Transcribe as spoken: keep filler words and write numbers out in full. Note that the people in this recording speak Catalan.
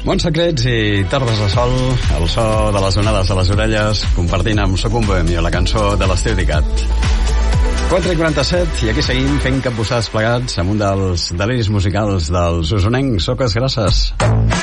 Bons secrets i tardes de sol, el so de les onades a les orelles, compartint amb Soc un Bohemio, la cançó de l'Estiu Dicat. quatre i quaranta-set, i aquí seguim fent capbussades plegats amb un dels deliris musicals dels usonencs. Soques, gràcies.